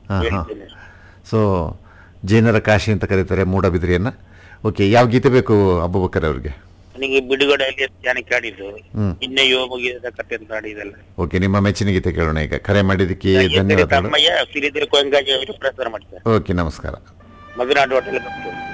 ಹೇಳ್ತೇನೆ. ಸೊ ಜೈನರ ಕಾಶಿ ಅಂತ ಕರೀತಾರೆ ಮೂಡಬಿದ್ರಿಯನ್ನ. ಓಕೆ, ಯಾವ ಗೀತೆ ಬೇಕು ಅಬೂಬಕರ್ ಅವ್ರಿಗೆ? ನನಗೆ ಬಿಡುಗಡೆಯಲ್ಲಿ ಜಾನಕಿ ಆಡಿದ್ದು ಇನ್ನೇ ಯುವ ಮುಗಿದ ಕಥೆ ಅಂತ ಆಡಿದಲ್ಲ. ಓಕೆ, ನಿಮ್ಮ ಮೆಚ್ಚಿನ ಗೀತೆ ಕೇಳೋಣ ಈಗ. ಕರೆ ಮಾಡಿದ್ದಕ್ಕೆ ಧನ್ಯವಾದಗಳು. ತಮ್ಮಯ್ಯ ಸಿರಿದಿರ ಕೊಂಗಾಜಿ ಅವರು ಪ್ರಸಾರ ಮಾಡ್ತಾರೆ. ಓಕೆ, ನಮಸ್ಕಾರ. ಮಧುನಾಡು ಹೋಟೆಲ್